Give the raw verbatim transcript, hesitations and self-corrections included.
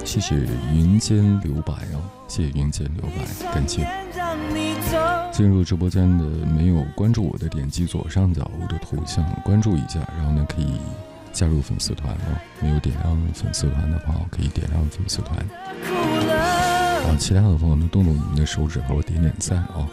谢谢云间留白哦，谢谢云间留白，感谢。进入直播间的没有关注我的，点击左上角我的头像关注一下，然后呢可以加入粉丝团哦。没有点亮粉丝团的话，可以点亮粉丝团。啊，其他的朋友们动动你们的手指头，点点赞啊。